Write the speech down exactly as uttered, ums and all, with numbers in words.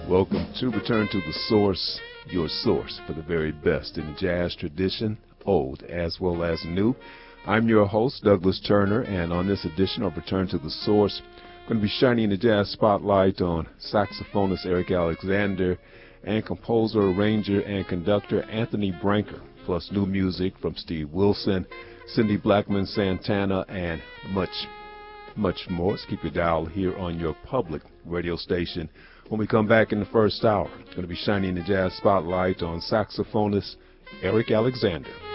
Welcome to Return to the Source, your source for the very best in the jazz tradition, old as well as new. I'm your host, Douglas Turner, and on this edition of Return to the Source, I'm going to be shining the jazz spotlight on saxophonist Eric Alexander and composer, arranger, and conductor Anthony Branca, plus new music from Steve Wilson, Cindy Blackman Santana, and much, much more. So keep your dial here on your public radio station. When we come back in the first hour, I'm going to be shining the jazz spotlight on saxophonist Eric Alexander.